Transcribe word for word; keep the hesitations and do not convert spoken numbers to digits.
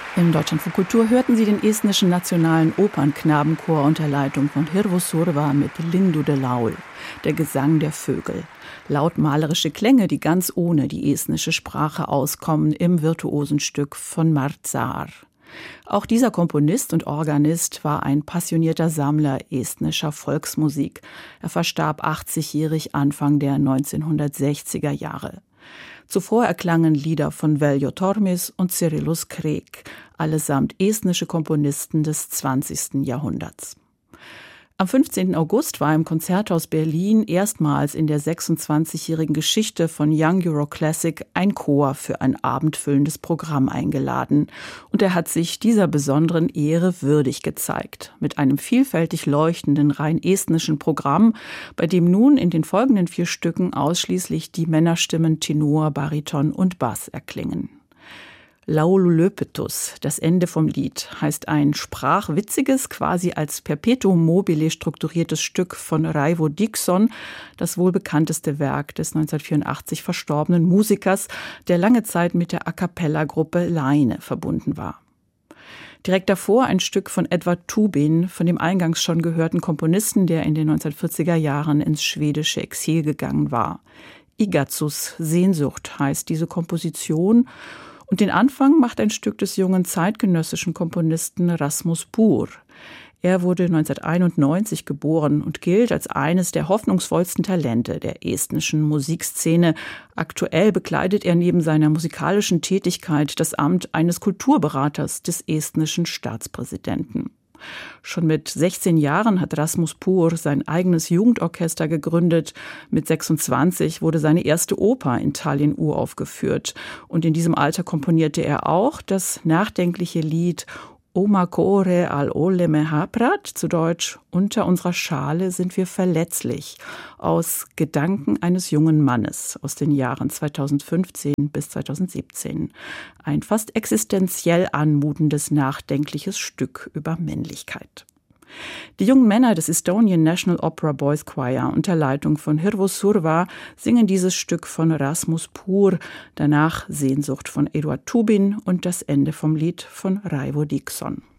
Im Deutschlandfunk Kultur hörten Sie den estnischen nationalen Opernknabenchor unter Leitung von Hirvo Surva mit Lindude Laul, der Gesang der Vögel. Lautmalerische Klänge, die ganz ohne die estnische Sprache auskommen, im virtuosen Stück von Mart Saar. Auch dieser Komponist und Organist war ein passionierter Sammler estnischer Volksmusik. Er verstarb achtzigjährig Anfang der neunzehnhundertsechziger Jahre. Zuvor erklangen Lieder von Veljo Tormis und Cyrillus Kreek, allesamt estnische Komponisten des zwanzigsten Jahrhunderts. Am fünfzehnten August war im Konzerthaus Berlin erstmals in der sechsundzwanzigjährigen Geschichte von Young Euro Classic ein Chor für ein abendfüllendes Programm eingeladen. Und er hat sich dieser besonderen Ehre würdig gezeigt. Mit einem vielfältig leuchtenden, rein estnischen Programm, bei dem nun in den folgenden vier Stücken ausschließlich die Männerstimmen Tenor, Bariton und Bass erklingen. Laulu Löpetus, das Ende vom Lied, heißt ein sprachwitziges, quasi als Perpetuum mobile strukturiertes Stück von Raivo Dixon, das wohl bekannteste Werk des neunzehnhundertvierundachtzig verstorbenen Musikers, der lange Zeit mit der A-cappella-Gruppe Laine verbunden war. Direkt davor ein Stück von Edward Tubin, von dem eingangs schon gehörten Komponisten, der in den neunzehnhundertvierziger Jahren ins schwedische Exil gegangen war. Igatsus Sehnsucht heißt diese Komposition. Und den Anfang macht ein Stück des jungen zeitgenössischen Komponisten Rasmus Puur. Er wurde neunzehnhunderteinundneunzig geboren und gilt als eines der hoffnungsvollsten Talente der estnischen Musikszene. Aktuell bekleidet er neben seiner musikalischen Tätigkeit das Amt eines Kulturberaters des estnischen Staatspräsidenten. Schon mit sechzehn Jahren hat Rasmus Puur sein eigenes Jugendorchester gegründet. Mit sechsundzwanzig wurde seine erste Oper in Tallinn uraufgeführt. Und in diesem Alter komponierte er auch das nachdenkliche Lied Oma Kore al Oleme Haprat, zu Deutsch Unter unserer Schale sind wir verletzlich, aus Gedanken eines jungen Mannes aus den Jahren zweitausendfünfzehn bis zweitausendsiebzehn. Ein fast existenziell anmutendes, nachdenkliches Stück über Männlichkeit. Die jungen Männer des Estonian National Opera Boys Choir unter Leitung von Hirvo Surva singen dieses Stück von Rasmus Puur, danach Sehnsucht von Edward Tubin und das Ende vom Lied von Raivo Dixon.